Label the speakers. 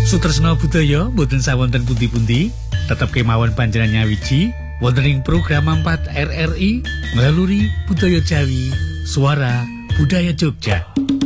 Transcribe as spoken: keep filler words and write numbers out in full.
Speaker 1: Sutresna budaya boten sawonten pundi-pundi, tetep kemawon panjenengan nyawiji wonten ing program empat R R I Ngaluri Budaya Jawi, Suara Budaya Jogja.